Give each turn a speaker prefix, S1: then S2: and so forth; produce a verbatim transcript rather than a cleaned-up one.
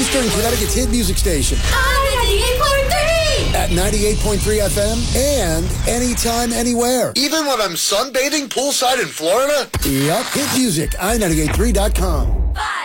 S1: Eastern Connecticut's hit music station.
S2: ninety-eight point three!
S1: At ninety-eight point three F M and anytime, anywhere.
S3: Even when I'm sunbathing poolside in Florida?
S1: Yup, hit music, i ninety-eight point three dot com.
S2: Five.